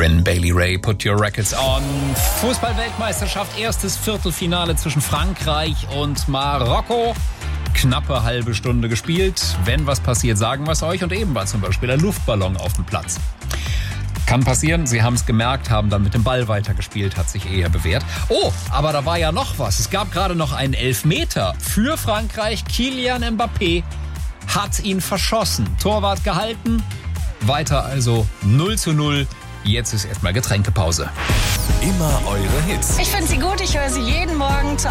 Corinne Bailey Rae, Put Your Records On. Fußball-Weltmeisterschaft, erstes Viertelfinale zwischen Frankreich und Marokko. Knappe halbe Stunde gespielt. Wenn was passiert, sagen wir es euch. Und eben war zum Beispiel der Luftballon auf dem Platz. Kann passieren, sie haben es gemerkt, haben dann mit dem Ball weitergespielt, hat sich eher bewährt. Oh, aber da war ja noch was. Es gab gerade noch einen Elfmeter für Frankreich. Kylian Mbappé hat ihn verschossen. Torwart gehalten. Weiter also 0:0. Jetzt ist erstmal Getränkepause. Immer eure Hits. Ich finde sie gut, ich höre sie jeden Morgen zur